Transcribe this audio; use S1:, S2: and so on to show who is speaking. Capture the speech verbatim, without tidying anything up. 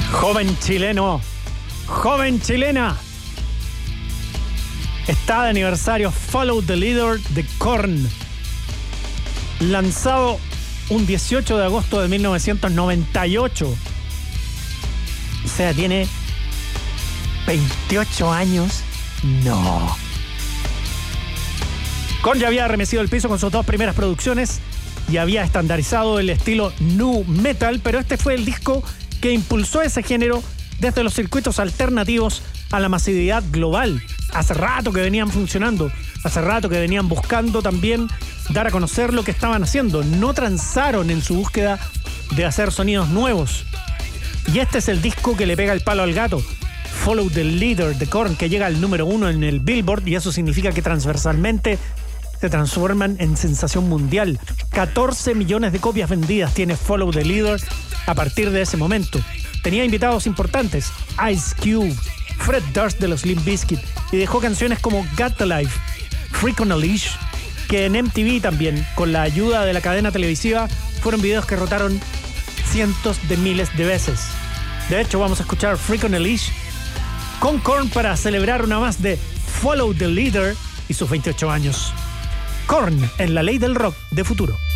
S1: Joven chileno, joven chilena. Está de aniversario Follow the Leader de Korn. Lanzado un dieciocho de agosto de mil novecientos noventa y ocho. O sea, tiene veintiocho años. No. Korn ya había arremecido el piso con sus dos primeras producciones y había estandarizado el estilo nu metal, pero este fue el disco que impulsó ese género desde los circuitos alternativos a la masividad global. Hace rato que venían funcionando, hace rato que venían buscando también dar a conocer lo que estaban haciendo. No transaron en su búsqueda de hacer sonidos nuevos. Y este es el disco que le pega el palo al gato. Follow the Leader de Korn, que llega al número uno en el Billboard, y eso significa que transversalmente se transforman en sensación mundial. catorce millones de copias vendidas tiene Follow the Leader a partir de ese momento. Tenía invitados importantes, Ice Cube, Fred Durst de los Limp Bizkit, y dejó canciones como Got the Life, Freak on a Leash, que en M T V también, con la ayuda de la cadena televisiva, fueron videos que rotaron cientos de miles de veces. De hecho, vamos a escuchar Freak on a Leash con Korn para celebrar una más de Follow the Leader y sus veintiocho años. Korn en la ley del rock de futuro.